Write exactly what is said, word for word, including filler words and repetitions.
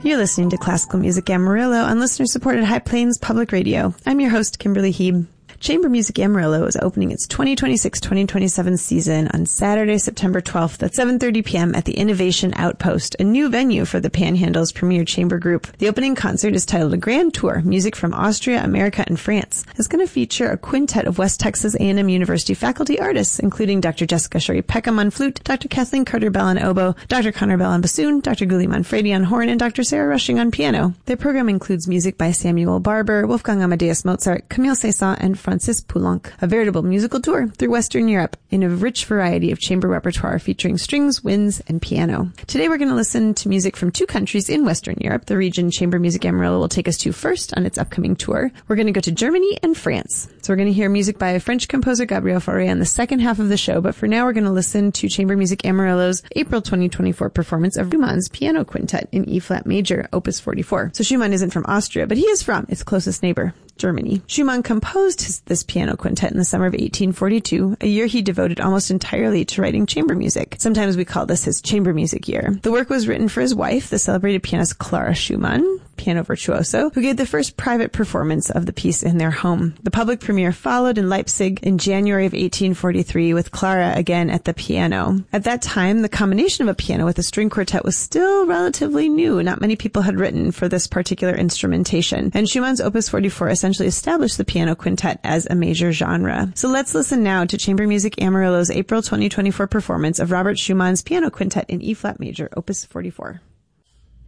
You're listening to Classical Music Amarillo on listener-supported High Plains Public Radio. I'm your host, Kimberly Heeb. Chamber Music Amarillo is opening its twenty twenty-six twenty twenty-seven season on Saturday, September twelfth at seven thirty p.m. at the Innovation Outpost, a new venue for the Panhandle's premier chamber group. The opening concert is titled A Grand Tour, Music from Austria, America, and France. It's going to feature a quintet of West Texas A and M University faculty artists, including Doctor Jessica Sherry Peckham on flute, Doctor Kathleen Carter-Bell on oboe, Doctor Connor Bell on bassoon, Doctor Guli Manfredi on horn, and Doctor Sarah Rushing on piano. Their program includes music by Samuel Barber, Wolfgang Amadeus Mozart, Camille Saint-Saëns, and Francis Poulenc, a veritable musical tour through Western Europe in a rich variety of chamber repertoire featuring strings, winds, and piano. Today we're going to listen to music from two countries in Western Europe. The region Chamber Music Amarillo will take us to first on its upcoming tour. We're going to go to Germany and France. So we're going to hear music by French composer Gabriel Fauré in the second half of the show, but for now we're going to listen to Chamber Music Amarillo's April twenty twenty-four performance of Schumann's Piano Quintet in E-flat major, opus forty-four. So Schumann isn't from Austria, but he is from its closest neighbor, Germany. Schumann composed his, this piano quintet in the summer of eighteen forty-two, a year he devoted almost entirely to writing chamber music. Sometimes we call this his chamber music year. The work was written for his wife, the celebrated pianist Clara Schumann, piano virtuoso, who gave the first private performance of the piece in their home. The public premiere followed in Leipzig in January of eighteen forty-three with Clara again at the piano. At that time, the combination of a piano with a string quartet was still relatively new. Not many people had written for this particular instrumentation, and Schumann's opus forty-four essentially established the piano quintet as a major genre. So let's listen now to Chamber Music Amarillo's April twenty twenty-four performance of Robert Schumann's Piano Quintet in E-flat major, opus forty-four.